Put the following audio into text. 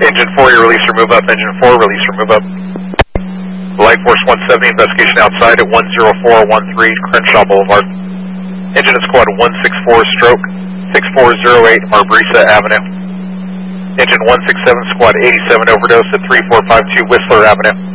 Engine 4, your release or move up. Engine 4, release or move up. Light Force 170, investigation outside at 10413 Crenshaw Boulevard. Engine and squad 164 stroke 6408 Marbrisa Avenue. Engine 167, squad 87 overdose at 3452 Whistler Avenue.